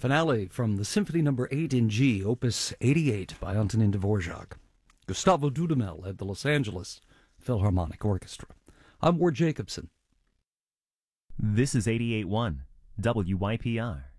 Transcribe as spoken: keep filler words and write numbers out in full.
finale from the Symphony Number eight in G, Opus eighty-eight by Antonin Dvorak. Gustavo Dudamel led the Los Angeles Philharmonic Orchestra. I'm Ward Jacobson. This is eighty-eight point one W Y P R.